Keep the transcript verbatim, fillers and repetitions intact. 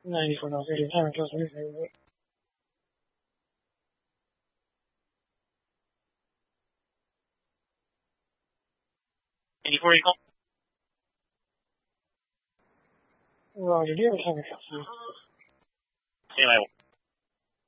那你说到这里，按照谁谁谁？你说一个。我这六看个啥？另外我。